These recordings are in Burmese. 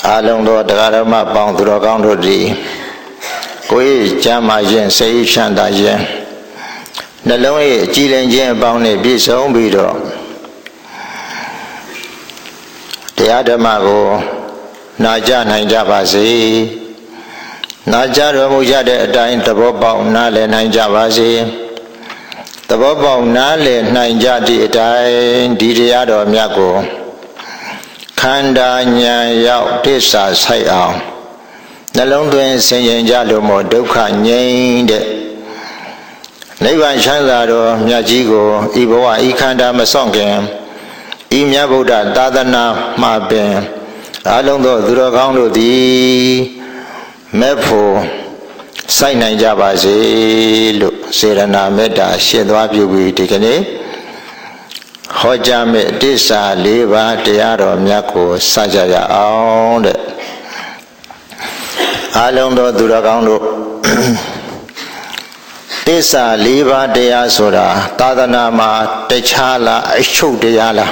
အာလုံးသောတရားဓမ္မပေါင်းသူတော်ကောင်းတို့သည်ကိုယ်ကျမ်းမာခြင်းစိတ်ချမ်းသာခြင်းနှလုံး၏အကြည်လင်ခြင်းအပေါင်းနှင့်ပြည့်စုံပြီးတော့တရားဓမ္မကိုနာကြားနိုင်ကြပါစေနာကြားတော်မူကြတဲ့အတိုင်းသဘောပေါက်နားလည်နိုင်ကြပါစေသဘောပေါက်နားလည်နိုင်ကြသည့်အတိုင်းဒီတရားတော်မြတ်ကိုခန္ဓာဉာဏ်ရောက်သစ္စာဆိုင်အောင်နှလုံးသွင်းဆင်ခြင်ကြလို့မို့ဒုက္ခငြိမ်းတဲ့နိဗ္ဗာန်ချမ်းသာတော်မြတ်ကြီးကိုဤဘဝဤခန္ဓာမစွန့်ခင်ဤမြတ်ဗုဒ္ဓသာသနာမှာပင်အလုံးသောသူတော်ကောင်းတို့သည်မဲ့ဖို့စိုက်နိုင်ကြပါစေလို့စေရနာမေတ္တာရှင်းသွားပြုပြီးဒီကနေ့ဟောကြားမယ့်တစ္ဆာ၄ပါးတရားတော်မြတ်ကိုစကြရအောင်တဲ့အလုံးသောသူတော်ကောင်းတို့တစ္ဆာ၄ပါးတရားဆိုတာသာသနာမှာတခြားလားအချုပ်တရားလား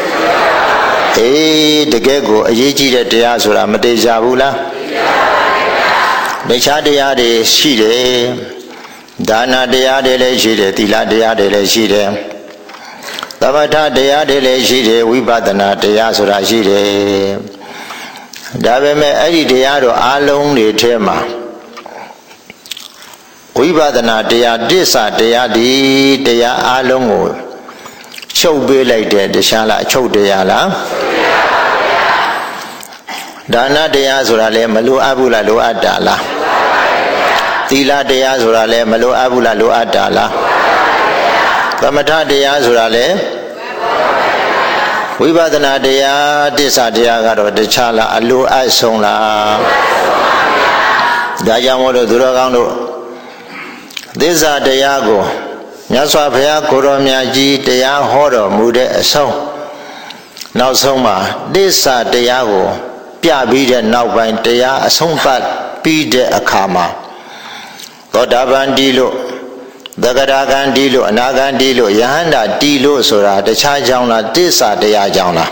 တကယ်ကိုအရေးကြီးတဲ့တရားဆိုတာမသေးကြဘူးလားတခြားတရားတွေရှိတယ်ဒါနတရားတွေလည်းရှိတယ်သီလတရားတွေလည်းရှိတယ်သမထတရားတွေလည်းရှိတယ်ဝိပဿနာတရားဆိုတာရှိတယ်ဒါပေမဲ့အဲ့ဒီတရားတို့အလုံးတွေထဲမှာဝိပဿနာတရားတစ္ဆာတရားဒီတရားအလုံးကိုချုပ်ပေးလိုက်တဲ့တရားလားအချုပ်တရားလားဒါနတရားဆိုတာလည်းမလိုအပ်ဘူးလားလိုအပ်တာလားသီလတရားဆိုတာလည်းမလိုအပ်ဘူးလားလိုအပ်တာလားသမထတရားဆိုတာလည်းဝိပဿနာတရားတစ္ဆာတရားကတော့တခြားလားအလိုအပ်ဆုံးလားဒါကြောင့်မို့လို့သူတော်ကောင်းတို့သစ္စာတရားကိုမြတ်စွာဘုရားကိုရောမြတ်ကြီးတရားဟောတော်မူတဲ့အဆုံးနောက်ဆုံးမှာသစ္စာတရားကိုပြပြီးတဲ့နောက်ပိုင်းတရားအဆုံးသတ်ပြီးတဲ့အခါမှာသောတာပန်တီလို့သဂရဂန်တီလို့အနာဂန်တီလို့ယဟန္တာတီလို့ဆိုတာတခြားကြောင်းလားသစ္စာတရားကြောင်းလား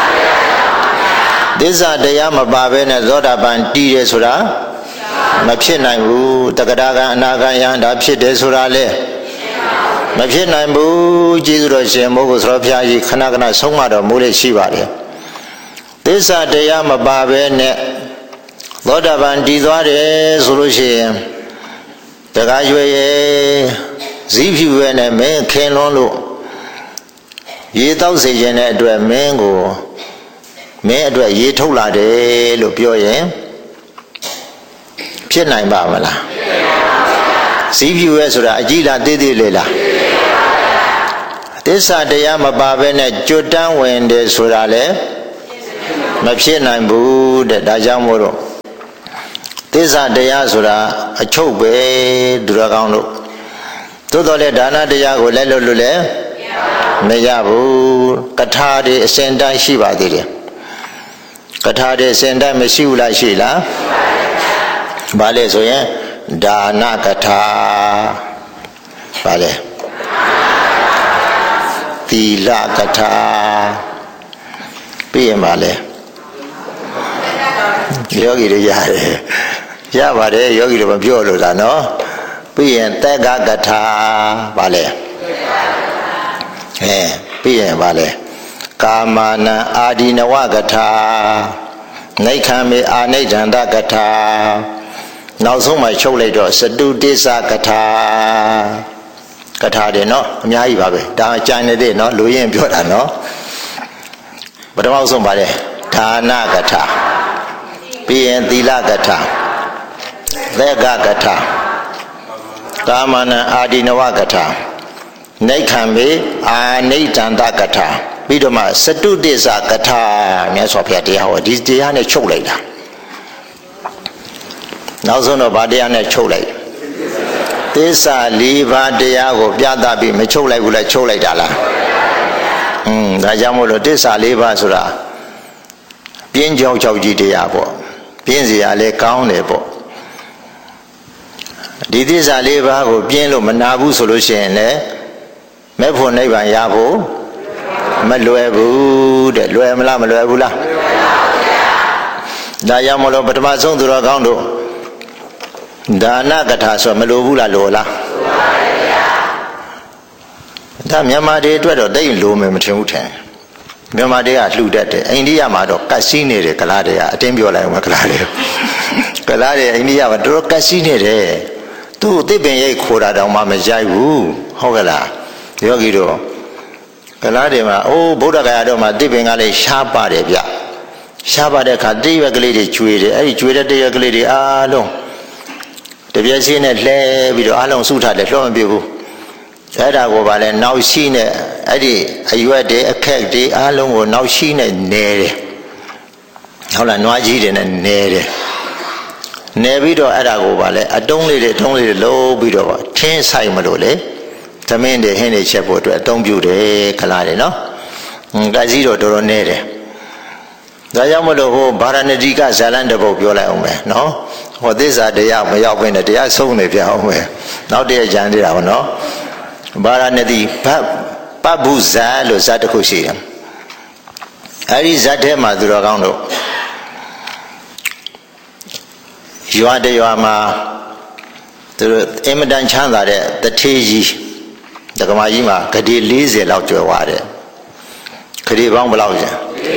သစ္စာတရားမပါဘဲနဲ့သောတာပန်တီတယ်ဆိုတာမဖြစ်နိုင်ဘူးသဂရဂန်အနာဂန်ယဟန္တာဖြစ်တယ်ဆိုတာလေမဖြစ်နိုင်ဘူးကျေးဇူးတော်ရှင်မိုးကုသရောဘုရားကြီးခဏခဏဆုံးမတော်မူလေရှိပါတယ်သစ္စာတရားမပါဘဲနဲ့သောတာပန်တည်သွားတယ်ဆိုလို့ရှိရင်တခါရွယ်ရဲ့ဇီးဖြူရွယ်နဲ့မင်းခင်လွန်းလို့ရေတောက်စေခြင်းတဲ့အတွက်မင်းအတွက်ရေထုတ်လာတယ်လို့ပြောရင်ဖြစ်နိုင်ပါမလားဇီးဖြူရွယ်ဆိုတာအကြည့်လားသေးသေးလေးလားသစ္စာတရားမပါဘဲနဲ့ကျွတ်တန်းဝင်တယ်ဆိုတာလေမဖြစ်နိုင်ဘူးတဲ့ဒါကြောင့်မို့လို့သစ္စာတရားဆိုတာအချုပ်ပဲသူတော်ကောင်းတို့သို့တော်လည်းဒါနတရားကိုလည်းလို့လည်းမရဘူးကထာတွေအစဉ်တိုင်းရှိပါသေးတယ်ကထာတွေအစဉ်တိုင်းမရှိဘူးလားရှိလားဘာလဲဆိုရင်ဒါနကထာဘာလဲသီလကထာပြီးရင်ဘာလဲယောဂီတွေရတယ်ရပါတယ်ယောဂီတွေမပြောလို့လားနော်ပြီးရင်တက္ကကထာဗာလဲပြီးရင်ဗာလဲကာမနံအာဒီနဝကထာနိခံမေအာနိဒန္တကထာနောက်ဆုံးမှချုပ်လိုက်တော့စတုတိစ္ဆကထာကထာတယ်နော်အများကြီးပါပဲဒါကြံနေတဲ့နော်လူရင်းပြောတာနော်ပထမဆုံးဗာလဲဒါနကထာပြီးရင်သီလကထာသက္ကကထာကာမနံအာဒီနဝကထာနိခံမေအာနိဒန္တကထာပြီးတော့မှစတုတိစ္ဆကထာမြတ်စွာဘုရားတရားဟောဒီတရားနဲ့ချုပ်လိုက်တာနောက်ဆုံးတော့ဗာတရားနဲ့ချုပ်လိုက်သစ္စာ၄ပါးတရားကိုပြသပြီးမချုပ်လိုက်ဘူးလားချုပ်လိုက်တာလားဒါကြောင့်မို့လို့သစ္စာ၄ပါးဆိုတာပြင်းကြောက်ကြောက်ကြီးတရားပေါ့ပြင်းစရာလည်းကောင်းတယ်ပေါ့ဒီသစ္စာ၄ပါးကိုပြင်းလို့မနာဘူးဆိုလို့ရှိရင်လည်းမဲ့ဖို့နိဗ္ဗာန်ရဖို့မလွယ်ဘူးတဲ့လွယ်မလားမလွယ်ဘူးလားဒါကြောင့်မလို့ပထမဆုံးသူတော်ကောင်းတို့ဒါနကထာဆိုမလိုဘူးလားလိုလားဒါမြန်မာတွေအတွက်တော့တိတ်လိုမယ်မထင်ဘူးထင်မြန်မာတွေကလှူတတ်တယ်အိန္ဒိယမှာတော့ကတ်စီးနေတယ်ကလားတွေကအတင်းပြောလိုက်အောင်ကလားတွေကလားတွေအိန္ဒိယမှာတော်တော်ကတ်စီးနေတယ်သူ့အသိပင်ရိတ်ခိုးတာတောင်မှမရိုက်ဘူးဟုတ်ကလားယောဂီတို့ကလားတွေမှာအိုးဗုဒ္ဓဂယာတော့မှအသိပင်ကလည်းရှားပါတယ်ဗျရှားပါတဲ့အခါတိရွက်ကလေးတွေကျွေတယ်အဲ့ဒီကျွေတဲ့တိရွက်ကလေးတွေအားလုံးတပြည့်စင်းနဲ့လှဲပြီးတော့အားလုံးစုထားတယ်လွှတ်မပြဘူးအဲ့ဒါကိုဗာလဲနောက်ရှိနဲ့အဲ့ဒီအရွက်တွေအခက်တွေအားလုံးကိုနောက်ရှိနဲ့နေတယ်ဟုတ်လားနွားကြီးတွေနဲ့နေတယ်နေပြီးတော့အဲ့ဒါကိုဗာလဲအတုံးလေးတွေလုံးပြီးတော့ထင်းဆိုင်မလို့လေသမင်းတွေဟင်းတွေချက်ဖို့အတွက်အတုံးပြုတယ်ခလားတယ်နော်ကကြီးတော့တော်တော်နေတယ်ဒါကြောင့်မလို့ဟိုဗာရဏတိကဇာလန်တပုတ်ပြောလိုက်အောင်မယ်နော်ဟောသစ္စာတရားမရောက်ဘဲနဲ့တရားဆုံးနေပြအောင်မယ်နောက်တည့်ကြံသေးတာဗောနော်ဗာရဏတိပပ္ပုဇာလို့ဇာတ်တစ်ခုရှိတယ်အဲ့ဒီဇာတ်ထဲမှာသူတော်ကောင်းတို့ရွာတရွာမှာသူတို့အင်မတန်ချမ်းသာတဲ့တထေးကြီးဒကမာကြီးမှာဂတိ40လောက်ကျွယ်ဝတယ်ဂတိပေါင်းဘယ်လောက်ကျန်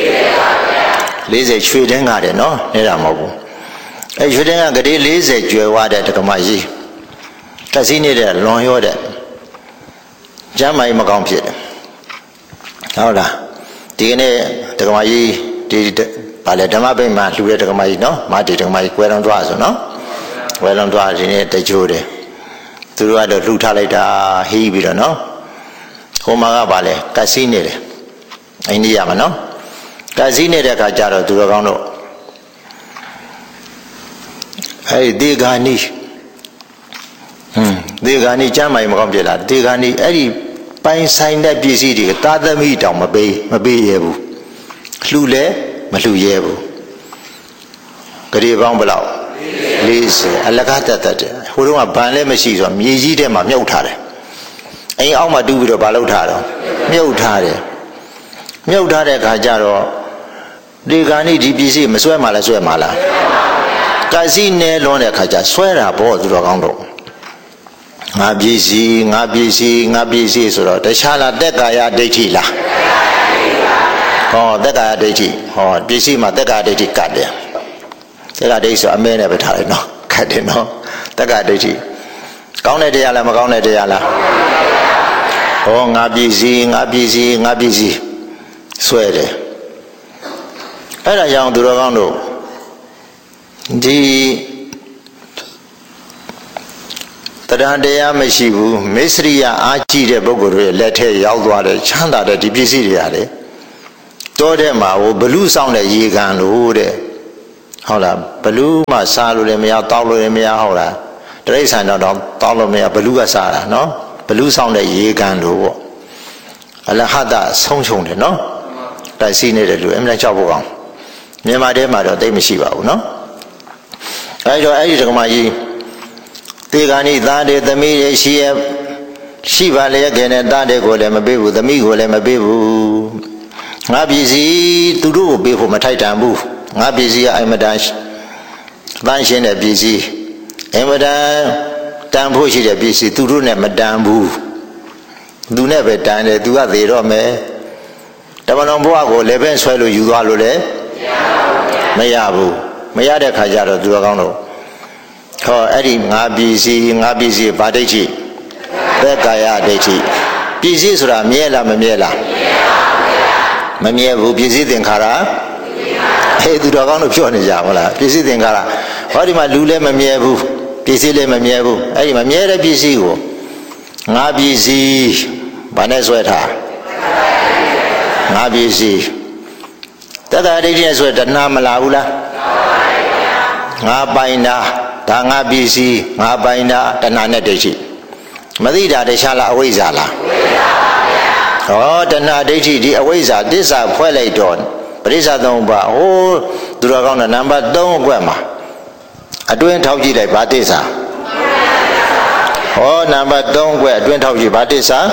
40ရွှေတင်းကတယ်နော်နေတာမဟုတ်ဘူးအဲရွှေတင်းကဂတိ40ကျွယ်ဝတဲ့ဒကမာကြီးကစီးနေတဲ့လွန်ရောတဲ့ကျမ်းမာရေးမကောင်းဖြစ်တယ်ဟုတ်လားဒီကနေ့ဒကမာကြီးဒီဗာလေဓမ္မပိမှလှူတဲ့ဒကမာကြီးနော်မာတီဒကမာကြီးကွယ်လွန်သွားဆိုနော်ကွယ်လွန်သွားဒီနေ့တကြိုးတယ်သူတို့ကတော့လှူထားလိုက်တာဟီးပြီးတော့နော်ဟိုမှာကဗာလေကစီးနေတယ်အိန္ဒိယမှာနော်ကစီးနေတဲ့အခါကျတော့သူတော်ကောင်းတို့အဲဒီဒေဂာနီဒေဂာနီကျမ်းမာရေးမကောင်းဖြစ်လာဒေဂာနီအဲ့ဒီပိုင်ဆိုင်တဲ့ပစ္စည်းတွေသာသမီတောင်မပေးရဘူးလှူလဲမလှူရဲဘူးဂရေပေါင်းဘယ်လောက်40အလကားတတ်တယ်ဟိုတုန်းကဗန်လည်းမရှိဆိုမြေကြီးထဲမှာမြုပ်ထားတယ်အိမ်အောက်မှာတူးပြီးတော့ဘာလုပ်ထားတော့မြုပ်ထားတယ်မြုပ်ထားတဲ့အခါကျတော့ဒီကနေ့ဒီပစ္စည်းမဆွဲမှလားဆွဲမှလားကစီနဲလွန်တဲ့အခါကျဆွဲတာပေါ့သူတော်ကောင်းတို့ငါပစ္စည်းဆိုတော့တခြားလားတက်ကာယဒိဋ္ဌိလားဟောတက်ကာယဒိဋ္ဌိဟောပစ္စည်းမှာတက်ကာယဒိဋ္ဌိကတ်တယ်တက်ကာယဒိဋ္ဌိဆိုအမဲနဲ့ပဲထားလိုက်နော်ကတ်တယ်နော်တက်ကာယဒိဋ္ဌိကောင်းတဲ့တရားလားမကောင်းတဲ့တရားလားဟောငါပစ္စည်းဆွဲတယ်အဲ့ဒါကြောင့်သူတော်ကောင်းတို့ဒီတရားတရားမရှိဘူးမိစ္ဆရိယအားကြီးတဲ့ပုဂ္ဂိုလ်တွေလက်ထဲရောက်သွားတဲ့ချမ်းသာတဲ့ဒီပစ္စည်းတွေရတယ်တောထဲမှာဟိုဘလူးဆောင်တဲ့ရေကန်လို့တဲ့ဟုတ်လားဘလူးမှစားလို့လည်းမရတောက်လို့လည်းမရဟုတ်လားတရိစ္ဆာန်တော့တောက်လို့မရဘလူးကစားတာနော်ဘလူးဆောင်တဲ့ရေကန်လို့ပေါ့အလဟတဆုံးချုံတယ်နော်တိုက်စီးနေတဲ့လူအမှန်ကြောက်ဖို့ကောင်းမြန်မာထဲမှာတော့တိတ်မရှိပါဘူးနော်အဲဒီတော့အဲ့ဒီဓမ္မကြီးသေဂာနိသားတွေသမီးတွေရှိပါလေခင်တဲ့သားတွေကိုလည်းမပေးဘူးသမီးကိုလည်းမပေးဘူးငါပစ္စည်းသူတို့ကိုပေးဖို့မထိုက်တန်ဘူးငါပစ္စည်းကအမတန်တန်ရှင်းတဲ့ပစ္စည်းအမတန်တန်ဖို့ရှိတဲ့ပစ္စည်းသူတို့နဲ့မတန်ဘူးသူနဲ့ပဲတန်တယ်သူကသေတော့မယ်တမန်တော်ဘုရားကိုလည်းပဲဆွဲလို့ယူသွားလို့လည်းမရဘူးမရတဲ့ခါကျတော့သူတော်ကောင်းတို့ဟောအဲ့ဒီငါပစ္စည်းဗာဒိဋ္ဌိသက်ကာယဒိဋ္ဌိပစ္စည်းဆိုတာမြဲလားမမြဲလားမမြဲဘူးပစ္စည်းသင်္ခါရဟဲ့သူတော်ကောင်းတို့ပြောနေကြမလားပစ္စည်းသင်္ခါရဟောဒီမှာလူလည်းမမြဲဘူးပစ္စည်းလည်းမမြဲဘူးအဲ့ဒီမမြဲတဲ့ပစ္စည်းကိုငါပစ္စည်းဘာနဲ့ဆွဲထားငါပစ္စည်းသက်ကာယဒိဋ္ဌိနဲ့ဆွဲတဏှာမလာဘူးလားငါပိုင်တာဒါငါပစ္စည်းငါပိုင်တာတဏှာနဲ့ဒိဋ္ဌိမသိတာတခြားလားအဝိဇ္ဇာလားဟောတဏှာဒိဋ္ဌိဒီအဝိဇ္ဇာသစ္စာဖွဲ့လိုက်တော့ပရိစ္ဆာသုံးပါဟိုသူတော်ကောင်းတဲ့နံပါတ်3အကွက်မှာအတွင်းထောက်ကြည့်လိုက်ဗာသစ္စာဟောနံပါတ်3အကွက်အတွင်းထောက်ကြည့်ဗာသစ္စာ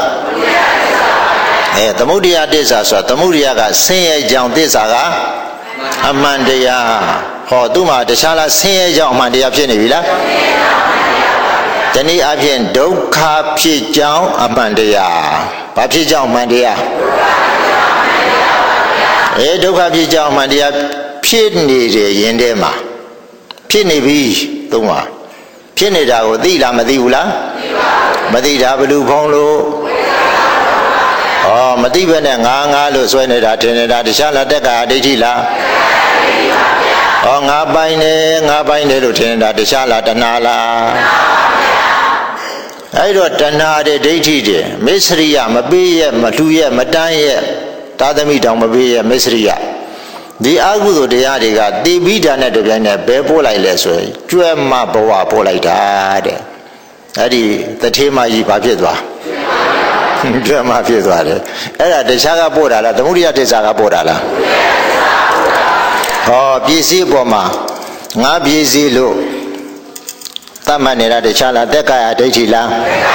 သမုဒိယသစ္စာဆိုတာသမုဒိယကဆင်းရဲကြောင်းသစ္စာကအမှန်တရားဟောသူ့မှာတခြားလားဆင်းရဲကြောင်းအမှန်တရားဖြစ်နေပြီလားတနည်းအားဖြင့်ဒုက္ခဖြစ်ကြောင်းအမှန်တရားဘာဖြစ်ကြောင်းအမှန်တရားဒုက္ခဖြစ်ကြောင်းအမှန်တရားဖြစ်နေတယ်ယင်ထဲမှာဖြစ်နေပြီသုံးပါဖြစ်နေတာကိုသိလားမသိဘူးလားမသိတာဘယ်လိုဖုံးလို့မသိဘဲနဲ့ငါလို့ဆွဲနေတာထင်နေတာတခြားလားတက္ကာဒိဋ္ဌိလားငါပိုင်တယ်လို့ထင်နေတာတခြားလားတဏှာလားအဲ့တော့တဏှာတဲ့ဒိဋ္ဌိတဲ့မစ္စရိယမပေးရဲ့မလှူရဲ့မတန်းရဲ့သာသမီတောင်မပေးရဲ့မစ္စရိယဒီအကုသိုလ်တရားတွေကတိပိဋ္ဌာနဲ့တပြိုင်နက်ဘယ်ပို့လိုက်လဲဆိုရင်ကျွဲ့မဘဝပို့လိုက်တာတဲ့အဲ့ဒီတထေးမကြီးဘာဖြစ်သွားကျွဲ့မဖြစ်သွားတယ်အဲ့ဒါတခြားကပို့တာလားသမုဒိယသစ္စာကပို့တာလားပစ္စည်းပေါ်မှာငါပစ္စည်းလို့သတ်မှတ်နေတာတခြားလားသက်ကာယဒိဋ္ဌိလား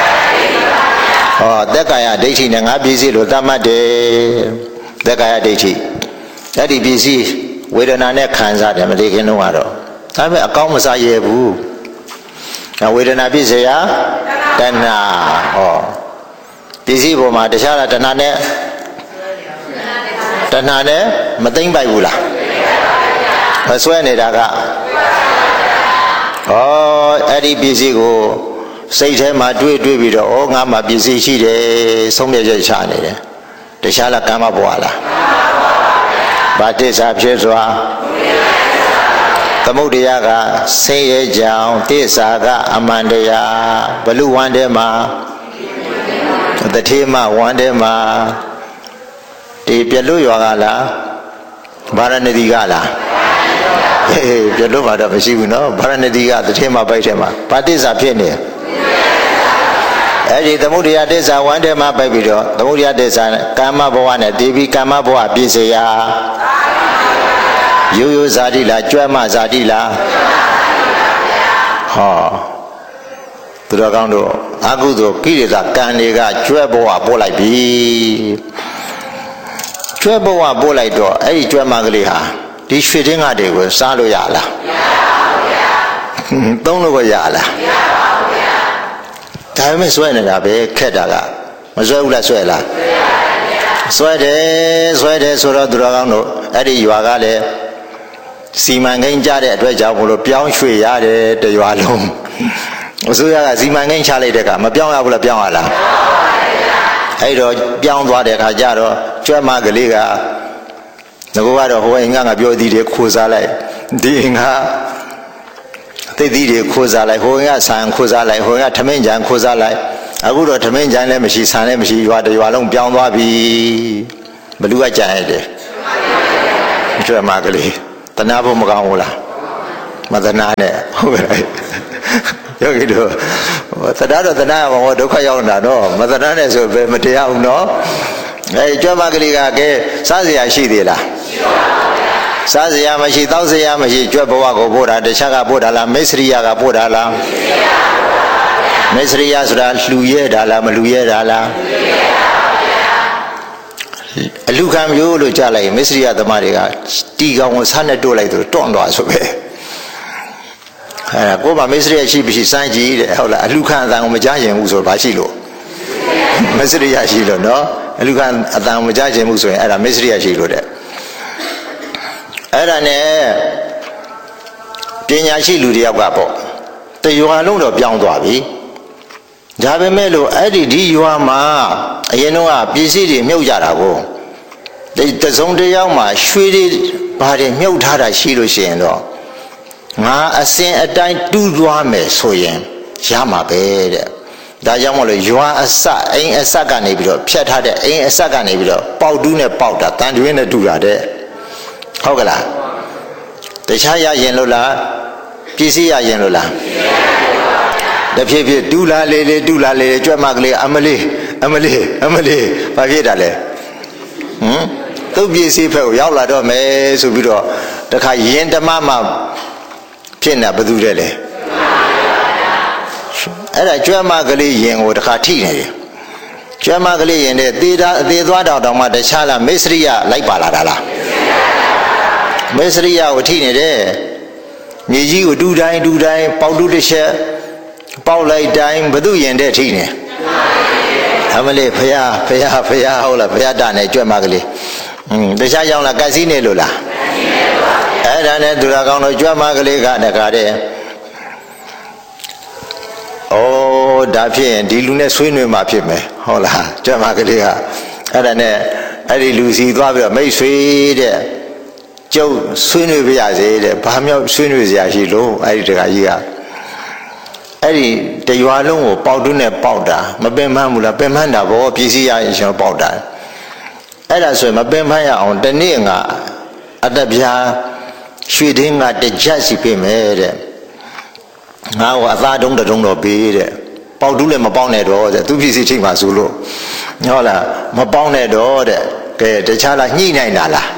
သက်ကာယဒိဋ္ဌိနဲ့ငါပစ္စည်းလို့သတ်မှတ်တယ်သက်ကာယဒိဋ္ဌိအဲ့ဒီပစ္စည်းဝေဒနာနဲ့ခံစားတယ်မသိခင်တော့ကတော့ဒါပေမဲ့အကောင်းမစားရဘူးဝေဒနာပြည့်စရာတဏှာပစ္စည်းပေါ်မှာတခြားလားတဏှာနဲ့မသိမ့်ပိုက်ဘူးလားမဆွဲနေတာကအဲ့ဒီပစ္စည်းကိုစိတ်ထဲမှာတွေးပြီးတော့ငါမှာပစ္စည်းရှိတယ်ဆုံးဖြတ်ချက်ချနေတယ်တခြားလားကာမဘဝလားဘာတစ္ဆာဖြစ်စွာသမုဒ္ဒရာကဆင်းရဲကြောင်းတစ္ဆာကအမှန်တရားဘလူဝမ်းထဲမှာတထေးမဝမ်းထဲမှာဒီပြလွတ်ရွာကလားဗာရဏသီကလားပြလွတ်မှာတော့မရှိဘူးနော်ဗာရဏသီကတထေးမပိုက်ထဲမှာဘာတစ္ဆာဖြစ်နေအဲ့ဒီသမုဒ္ဒရာတစ္ဆာဝမ်းထဲမှာပိုက်ပြီးတော့သမုဒ္ဒရာတစ္ဆာကာမဘဝနဲ့တေဘီကာမဘဝပြည့်စရာရိုးဇာတိလားကြွဲ့မဇာတိလားသူတော်ကောင်းတို့အကုသိုလ်ကိလေသာကံတွေကကြွဲ့ဘဝပို့လိုက်ပြီကြွဲ့ဘဝပို့လိုက်တော့အဲ့ဒီကြွဲ့မကလေးဟာဒီရွှေတင်းကတွေကိုစားလို့ရလားမရပါဘူးဗျာသုံးလို့ရလားမရပါဘူးဗျာဒါပေမဲ့ဆွဲနေတာပဲခက်တာကမဆွဲဘူးလားဆွဲလားဆွဲတယ်ဆိုတော့သူတော်ကောင်းတို့အဲ့ဒီရွာကလည်းစီမံကိန်းကြတဲ့အတွက်ကြောင့်မလို့ပြောင်းရွှေ့ရတယ်တရွာလုံးအစိုးရကစီမံကိန်းချလိုက်တဲ့ကမပြောင်းရဘူးလားပြောင်းရလားအဲ့တော့ပြောင်းသွားတဲ့အခါကျတော့ကျွဲ့မကလေးကငါကတော့ဟိုအိမ်ကပြောသည်တွေခိုးစားလိုက်ဒီအိမ်ကသိသည်တွေခိုးစားလိုက်ဟိုအိမ်ကဆန်ခိုးစားလိုက်ဟိုအိမ်ကထမင်းကြံခိုးစားလိုက်အခုတော့ထမင်းကြံလည်းမရှိဆန်လည်းမရှိရွာတရွာလုံးပြောင်းသွားပြီဘလူကကြံရတယ်ကျွဲ့မကလေးတဏှာဖို့မကောင်းဘူးလားမတဏှာနဲ့ဟုတ်ကဲ့ယောဂီတို့တဏှာတော့တဏှာဘောဒုက္ခရောက်နေတာနော်မတဏှာနဲ့ဆိုပဲမတရားဘူးနော်ကျွမ်းမကလေးကကဲစားစရာရှိသေးလားရှိပါဘူးဗျာစားစရာမရှိတောက်စရာမရှိကျွတ်ဘဝကိုပို့တာတခြားကပို့တာလားမိတ်ဆွေရကပို့တာလားမိတ်ဆွေရဆိုတာလှူရဲတာလားမလှူရဲတာလားအလူခံမျိုးလို့ကြားလိုက်မစ္စရိယသမားတွေကတီကောင်ကိုဆန်းနဲ့တိုးလိုက်သူတွန့်သွားဆိုပဲအဲ့ဒါကိုယ်မှာမစ္စရိယရှိပြီစမ်းကြည့်တဲ့ဟုတ်လားအလူခံအတန်ကိုမကြားရင်ဘူးဆိုတော့ဘာရှိလို့မစ္စရိယရှိလို့နော်အလူခံအတန်မကြားခြင်းဘူးဆိုရင်အဲ့ဒါမစ္စရိယရှိလို့တဲ့အဲ့ဒါနဲ့ပညာရှိလူတယောက်ကပေါ့တရွာလုံးတော့ပြောင်းသွားပြီဒါပေမဲ့လို့အဲ့ဒီရွာမှာအရင်တော့ပစ္စည်းတွေမြုပ်ကြတာကိုတစုံတယောက်မှာရွှေတွေဘာတွေမြုပ်ထားတာရှိလို့ရှိရင်တော့ငါအစဉ်အတိုင်းတူးသွားမယ်ဆိုရင်ရမှာပဲတဲ့ဒါကြောင့်မလို့ရွာအစအိမ်အစကနေပြီးတော့ဖြတ်ထားတဲ့အိမ်အစကနေပြီးတော့ပေါက်တူးနဲ့ပေါက်တာတန်တွင်းနဲ့တူတာတဲ့ဟုတ်ကလားတခြားရရင်လို့လားပစ္စည်းရရင်လို့လားတဖြည်းဖြည်းတူလာလေတူလာလေကြွက်မကလေးအမလေးဘာဖြစ်တာလဲသူ့ပစ္စည်းဖက်ကိုရောက်လာတော့မယ်ဆိုပြီးတော့တခါရင်ဓမ္မမှဖြစ်နေဘယ်သူတဲ့လဲအဲ့ဒါကြွက်မကလေးရင်ကိုတခါထိနေတယ်ကြွက်မကလေးရင်တဲ့သေသွားတောင်မှတခြားလားမေစရိယလိုက်ပါလာတာလားမေစရိယကိုထိနေတယ်မြေကြီးကိုတူတိုင်းပေါက်တူတစ်ချက်ပေါက်လိုက်တိုင်းဘသူရင်တဲ့ထိနေအမလေးဖရာဟုတ်လားဖရာတာနဲ့ကြွက်မကလေးတခြားကြောင့်လားကစီနေလို့လားအဲ့ဒါနဲ့သူတော်ကောင်းတို့ကြွက်မကလေးကတကားတဲ့ဒါဖြစ်ရင်ဒီလူနဲ့ဆွေးနွေးမှဖြစ်မယ်ဟုတ်လားကြွက်မကလေးကအဲ့ဒါနဲ့အဲ့ဒီလူစီသွားပြီးတော့မိတ်ဆွေတဲ့ကျုပ်ဆွေးနွေးပြရစေတဲ့ဘာမှဆွေးနွေးစရာရှိလို့အဲ့ဒီတကားကြီးကအဲ့ဒီတရွာလုံးကိုပေါက်တူးနဲ့ပေါက်တာမပင်ပန်းဘူးလားပင်ပန်းတာဗောပြည်စည်းရရင်ကျွန်တော်ပေါက်တာအဲ့ဒါဆိုရင်မပင်ပန်းရအောင်တနေ့ငါအတပြားရွှေတင်းကတစ်ချက်စီပြမယ်တဲ့ငါ့ကိုအသားတုံးတော့ပေးတဲ့ပေါက်တူးလည်းမပေါက်နဲ့တော့တဲ့သူပြည်စည်းထိမှဆိုလို့ဟုတ်လားမပေါက်နဲ့တော့တဲ့ကဲတခြားလားညှိနိုင်တာလား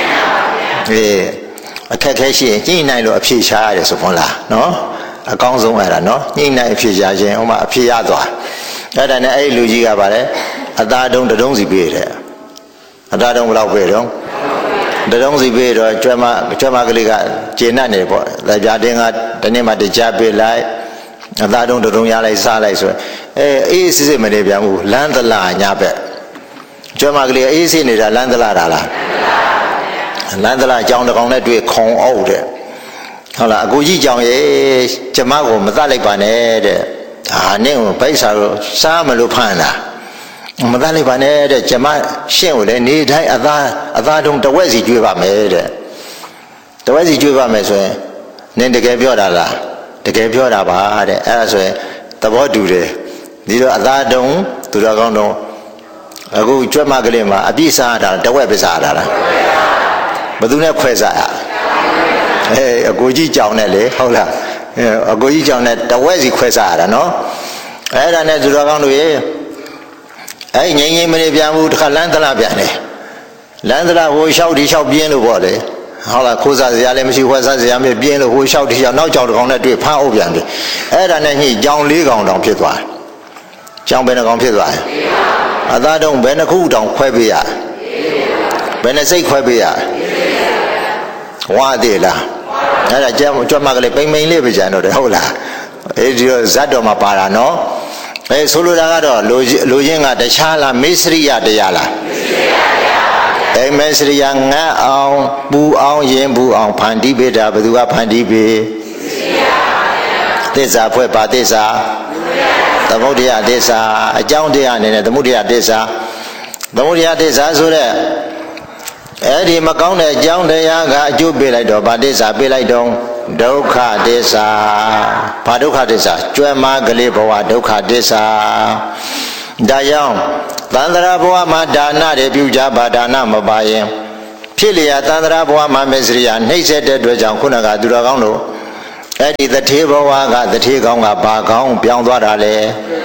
အခက်ခဲရှိရင်ညှိနိုင်လို့အဖြေရှားရတယ်ဆိုဟုတ်လားနော်အကောင်းဆုံးအဲ့ဒါနော်ညှိနိုင်အဖြေရှားခြင်းဥမာအဖြေရသွားအဲ့ဒါနဲ့အဲ့လူကြီးကပါလေအသားတုံးတုံးစီပေးတယ်အသားတုံးဘယ်လောက်ပေးတော့တုံးစီပေးတော့ကျွဲမကလေးကကျေနပ်နေပေါ့ဒါကြတင်းကတနေ့မှတကြားပေးလိုက်အသားတုံးရလိုက်စားလိုက်ဆိုအေးစစ်မနေပြန်ဘူးလမ်းသလားညာဘက်ကျွဲမကလေးအေးစစ်နေတာလမ်းသလားတာလားလမ်းသလားကြောင်တကောင်နဲ့တွေ့ခုံအုပ်တဲ့ဟုတ်လားအကိုကြီးကြောင်ရဲ့ကျမကိုမသတ်လိုက်ပါနဲ့တဲ့ဒါနဲ့ဗိုက်စာတော့စားမလို့ဖမ်းတာမသတ်လိုက်ပါနဲ့တဲ့ကျမရှင့်ကိုလည်းနေတိုင်းအသားတုံးတဝက်စီကျွေးပါမယ်တဲ့တဝက်စီကျွေးပါမယ်ဆိုရင်နင်တကယ်ပြောတာလားတကယ်ပြောတာပါတဲ့အဲ့ဒါဆိုရင်သဘောတူတယ်ဒီတော့အသားတုံးသူတော်ကောင်းတော့အခုကြွက်မကလေးမှာအပြည့်စားတာတဝက်ပဲစားတာလားဘယ်သူနဲ့ခွဲစားရအကိုကြီးကြောင်နဲ့လေဟုတ်လားအကိုကြီးကြောင်နဲ့တဝက်စီခွဲစားရတာနော်အဲ့ဒါနဲ့သူတော်ကောင်းတို့ရေအဲ့ငိမ့်မနေပြန်ဘူးတခါလမ်းသလားပြန်တယ်လမ်းသလားဟိုလျှောက်ဒီလျှောက်ပြင်းလို့ပေါ့လေဟုတ်လားခိုးစားစရာလည်းမရှိခွဲစားစရာမရှိပြင်းလို့ဟိုလျှောက်ဒီလျှောက်နောက်ကြောင်တစ်ကောင်နဲ့တွေ့ဖမ်းအုပ်ပြန်တယ်အဲ့ဒါနဲ့ညှိကြောင်၄ကောင်တောင်ဖြစ်သွားတယ်ကြောင်ဘယ်နှကောင်ဖြစ်သွားတယ်အသားတုံးဘယ်နှခုတောင်ခွဲပေးရဘယ်နှစိတ်ခွဲပေးရဝါသေးလားအဲ့ဒါကြွက်မကလေးပိန်လေးပဲကြံတော့တယ်ဟုတ်လားဒီတော့ဇတ်တော်မှာပါတာနော်ဆိုလိုတာကတော့လူချင်းကတခြားလားမေစရိယတရားလားမေစရိယငတ်အောင်ပူအောင်ရင်ပူအောင်ဖန်တီးပေးတာဘယ်သူကဖန်တီးပေးသစ္စာဖွဲ့ပါသစ္စာသမုဒယသစ္စာအကြောင်းတရားအနေနဲ့သမုဒယသစ္စာဆိုတဲ့အဲ့ဒီမကောင်းတဲ့အကြောင်းတရားကအကျိုးပေးလိုက်တော့ဗာသစ္စာပေးလိုက်တော့ဒုက္ခသစ္စာဘာဒုက္ခသစ္စာကျွဲမကလေးဘဝဒုက္ခသစ္စာဒါကြောင့်သန္တရာဘဝမှာဒါနတွေပြုကြပါဒါနမပါရင်ဖြစ်လျာသန္တရာဘဝမှာမေစရိယနှိမ့်ဆက်တဲ့အတွက်ကြောင့်ခုနကသူတော်ကောင်းတို့အဲ့ဒီတထေဘဝကတထေကောင်းကဘာကောင်းပြောင်းသွားတာလဲ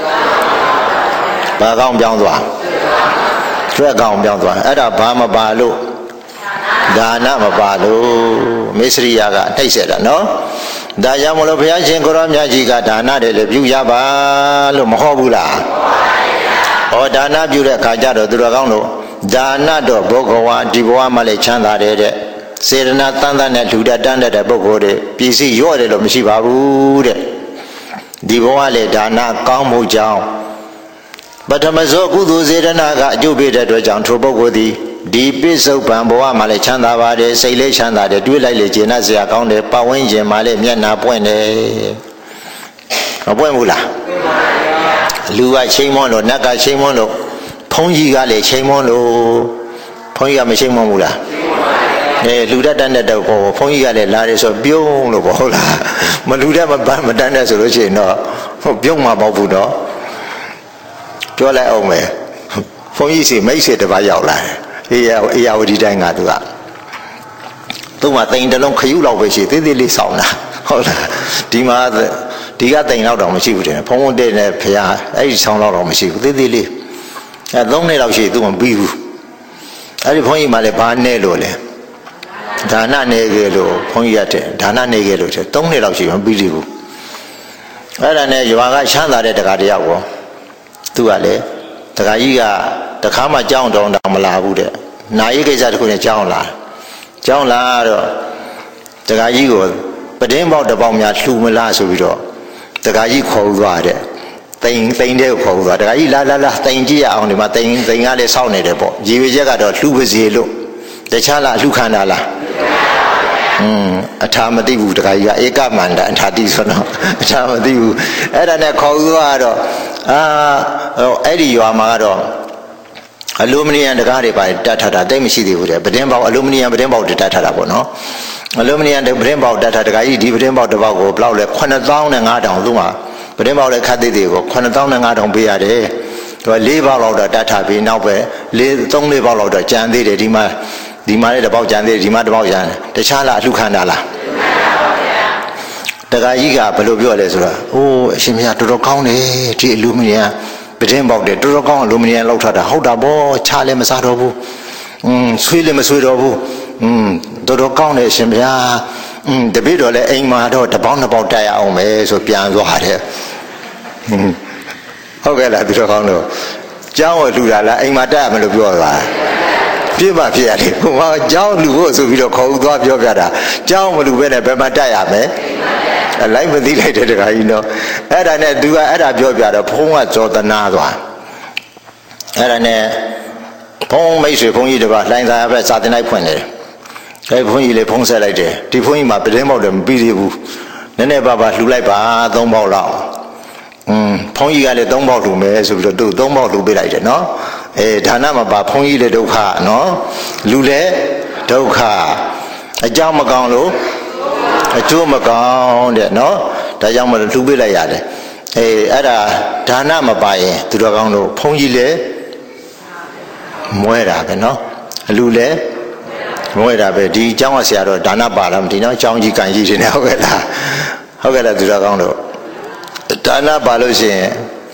ဘာကောင်းပြောင်းသွားကျွဲကောင်းပြောင်းသွားအဲ့ဒါဘာမပါလို့ဒါနမပါလို့မေစရိယကနှိမ့်ဆက်တာနော်ဒါကြောင့်မလို့ဘုရားရှင်ကိုရောမြတ်ကြီးကဒါနတွေလည်းပြုရပါလို့မဟုတ်ဘူးလားဒါနပြုတဲ့အခါကျတော့သူတော်ကောင်းတို့ဒါနတော့ဘုဂဝါဒီဘဝမှာလည်းချမ်းသာတယ်တဲ့စေတနာတန်တန်နဲ့လူတတ်တန်းတဲ့ပုဂ္ဂိုလ်တွေပြည်စည်းရော့တယ်လို့မရှိပါဘူးတဲ့ဒီဘဝလေဒါနကောင်းမှုကြောင့်ပထမဆုံးကုသိုလ်စေတနာကအကျိုးပေးတဲ့အတွက်ကြောင့်ထိုပုဂ္ဂိုလ်သည်ဒီပိဿုပံဘဝမှာလည်းချမ်းသာပါတယ်စိတ်လေးချမ်းသာတယ်တွေးလိုက်လေကျေနပ်စရာကောင်းတယ်ပတ်ဝန်းကျင်မှာလည်းမျက်နှာပွင့်တယ်မပွင့်ဘူးလားလူကချိန်မွန်းလို့နတ်ကချိန်မွန်းလို့ဘုန်းကြီးကလည်းချိန်မွန်းလို့ဘုန်းကြီးကမချိန်မွန်းဘူးလားလူတတ်တဲ့တော့ဘုန်းကြီးကလည်းလာတယ်ဆိုပြုံးလို့ပေါ့ဟုတ်လားမလူတတ်မတတ်တဲ့ဆိုလို့ရှိရင်တော့ပြုံးမှာမဟုတ်ဘူးတော့ပြောလိုက်အောင်မယ်ဘုန်းကြီးစီမိတ်ဆွေတစ်ပါးရောက်လာတယ်အေယာဝတီတိုင်းကသူမှတိမ်တလုံးခရုလောက်ပဲရှိသေးသေးလေးဆောင်တာဟုတ်လားဒီကတိမ်လောက်တော့မရှိဘူးတဲ့ဖုံးတဲ့နဲ့ဖရာအဲ့ဒီဆောင်လောက်တော့မရှိဘူးသေးသေးလေး3နှစ်လောက်ရှိသူမပြီးဘူးအဲ့ဒီဘုန်းကြီးမှလည်းဘာနဲ့လို့လဲဒါနနေခဲ့လို့ဘုန်းကြီးကတဲ့ဒါနနေခဲ့လို့တဲ့3နှစ်လောက်ရှိမပြီးသေးဘူးအဲ့ဒါနဲ့ရွာကချမ်းသာတဲ့တကားတယောက်ကိုသူကလည်းတကားကြီးကတခါမှကြောင်းတောင်မလာဘူးတဲ့နာရီကိစ္စတစ်ခုနဲ့ကြောင်းလာတော့တကားကြီးကိုပဒင်းပေါက်တစ်ပေါက်များလှူမလားဆိုပြီးတော့တခါကြီးခေါ်သွားတဲ့တိန်တဲ့ကိုခေါ်သွားတခါကြီးလာတိန်ကြည့်ရအောင်ဒီမှာတိန်ကလည်းစောင့်နေတယ်ပေါ့ရေဝေချက်ကတော့လှူပါစေလို့တခြားလားလှူခန္ဓာလားအထာမသိဘူးတခါကြီးကဧကမန္တအထာတိဆိုတော့အထာမသိဘူးအဲ့ဒါနဲ့ခေါ်သွားတော့အဲ့ဒီရွာမှာကတော့အလူမီနီယံတကားတွေပါတတ်ထားတာတိတ်မရှိသေးဘူးတဲ့ပဒင်းပေါက်အလူမီနီယံပဒင်းပေါက်တတ်ထားတာပေါ့နော်အလူမီနီယံပဒင်းပေါက်တတ်ထားတခါကြီးဒီပဒင်းပေါက်တစ်ပေါက်ကိုဘယ်လောက်လဲ9500သူ့မှာပဒင်းပေါက်လည်းခတ်သေးသေးကို9500ပေးရတယ်သူက4ပေါက်လောက်တော့တတ်ထားပြီးနောက်ပဲ3-4ပေါက်လောက်တော့ကြံသေးတယ်ဒီမှာလည်းတစ်ပေါက်ကြံသေးတယ်ဒီမှာတစ်ပေါက်ကြံတယ်တခြားလားအလှခန္ဓာလားတခါကြီးကဘယ်လိုပြောလဲဆိုတော့အိုးအရှင်မရတော်တော်ကောင်းတယ်ဒီအလူမီနီယံပဒင်းပေါက်တယ်တော်တော်ကောင်းအလူမီနီယံလောက်ထားတာဟုတ်တာပေါ့ချလည်းမစားတော့ဘူးဆွေးလည်းမဆွေးတော့ဘူးတော်တော်ကောင်းတယ်အရှင်ဗျာတပည့်တော်လည်းအိမ်မှာတော့တစ်ပေါက်နှစ်ပေါက်တက်ရအောင်ပဲဆိုပြန်သွားတယ်ဟုတ်ကဲ့လားသူတော်ကောင်းလို့ကျောင်းကိုလှူတာလားအိမ်မှာတက်ရမယ်လို့ပြောသွားပြစ်မှဖြစ်ရတယ်ဟိုမှာကျောင်းလှူဖို့ဆိုပြီးတော့ခေါ်သွားပြောပြတာကျောင်းမလှူဘဲနဲ့ဘယ်မှာတက်ရမယ်လိုက်မသိလိုက်တဲ့တခါကြီးနော်အဲ့ဒါနဲ့သူကအဲ့ဒါပြောပြတော့ဘုန်းကဇောတနာသွားအဲ့ဒါနဲ့ဘုန်းမိတ်ဆွေဘုန်းကြီးတပါလှိုင်သာရဘက်စာသင်လိုက်ဖွင့်တယ်အဲ့ဘုန်းကြီးလေးဖုံးဆက်လိုက်တယ်ဒီဘုန်းကြီးမှာပဒင်းပေါက်တယ်မပြီးသေးဘူးနည်းနည်းပါလှူလိုက်ပါ3ပေါက်လောက်ဘုန်းကြီးကလည်း3ပေါက်လှူမယ်ဆိုပြီးတော့သူ3ပေါက်လှူပေးလိုက်တယ်နော်ဒါနမပါဘုန်းကြီးလည်းဒုက္ခနော်လူလည်းဒုက္ခအကြောင်းမကောင်းလို့အကျိုးမကောင်းတဲ့နော်ဒါကြောင့်မလို့လှူပေးလိုက်ရတယ်အဲ့ဒါဒါနမပါရင်သူတော်ကောင်းတို့ဘုန်းကြီးလည်းမွဲတာပဲနော်အလူလည်းမွဲတာပဲဒီအကြောင်းကဆရာတော်ဒါနပါလားမသိနော်အကြောင်းကြီးကံကြီးတွေနဲ့ဟုတ်ကဲ့လားသူတော်ကောင်းတို့ဒါနပါလို့ရှိရင်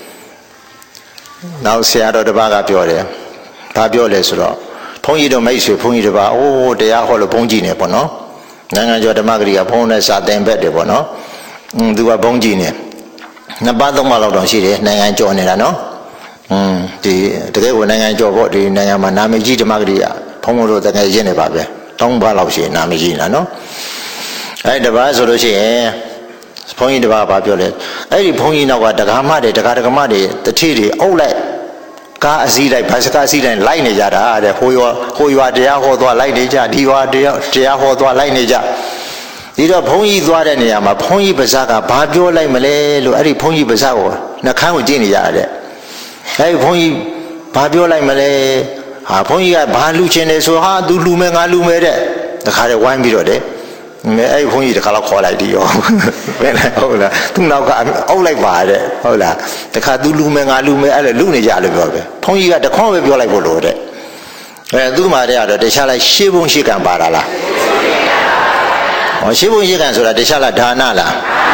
နောက်ဆရာတော်တစ်ပါးကပြောတယ်ဘာပြောလဲဆိုတော့ဘုန်းကြီးတို့မိတ်ဆွေဘုန်းကြီးတစ်ပါးအိုးတရားဟောလို့ဘုန်းကြီးနေပေါ့နော်နိုင်ငံကျော်ဓမ္မဂရိကဘုန်းနဲ့စာသင်ဘက်တယ်ပေါ့နော်သူကဘုန်းကြီးနေ2ပါး3ပါးလောက်တော့ရှိတယ်နိုင်ငံကျော်နေတာနော်ဒီတကယ်ကိုနိုင်ငံကျော်ပေါ့ဒီနိုင်ငံမှာနာမည်ကြီးဓမ္မဂရိကဘုန်းတို့တကယ်ရင်းနေပါပဲ3ပါးလောက်ရှိနာမည်ကြီးနေတာနော်အဲ့တပါးဆိုလို့ရှိရင်ဘုန်းကြီးတပါးဘာပြောလဲအဲ့ဒီဘုန်းကြီးနောက်ကဒကာမတွေဒကာမတွေတတိတွေအုပ်လိုက်ကားအစည်းလိုက်ဘတ်စကားအစည်းတိုင်းလိုက်နေကြတာတဲ့ဟိုရွာတရားဟောသွားလိုက်နေကြဒီရွာတရားဟောသွားလိုက်နေကြဒီတော့ဘုန်းကြီးသွားတဲ့နေရာမှာဘုန်းကြီးပါဇက်ကဘာပြောလိုက်မလဲလို့အဲ့ဒီဘုန်းကြီးပါဇက်ကိုနှခမ်းကိုကြည့်နေကြတဲ့အဲ့ဒီဘုန်းကြီးဘာပြောလိုက်မလဲဟာဘုန်းကြီးကဘာလူချင်းနေဆိုဟာသူလူမယ်ငါလူမယ်တဲ့တခါတည်းဝိုင်းပြီးတော့တဲ့အဲ့ဒီဘုန်းကြီးတခါတော့ခေါ်လိုက်ဒီရောဘယ်လဲဟုတ်လားသူ့နောက်ကအုပ်လိုက်ပါတဲ့ဟုတ်လားတခါသူလူမယ်ငါလူမယ်အဲ့လိုလူနေကြလို့ပြောပဲဘုန်းကြီးကတခေါက်ပဲပြောလိုက်ဖို့လို့တဲ့သူ့မှာတဲ့ကတော့တခြားလိုက်ရှေးဘုံရှေးကံပါတာလားရှေးဘုံရှေးကံဆိုတာတခြားလားဒါနလား